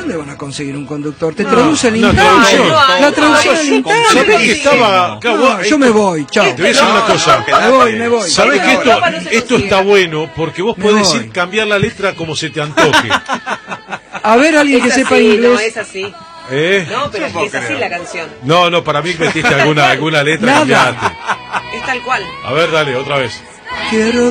¿dónde van a conseguir un conductor? Te traduce el no, instante. no, La traducción al instante. ¿Sabés que estaba? No, yo me voy, chao. Te voy a decir una cosa. Me voy. ¿Sabés que Europa no se esto consigue. está bueno? Porque vos Me podés voy. ir cambiar la letra como se te antoje. A ver, alguien que Es sepa así, no, inglés. es así. ¿Eh? No, pero es así la canción. No, para mí metiste alguna letra, Nada. cambiate. Es tal cual. A ver, dale, otra vez. Quiero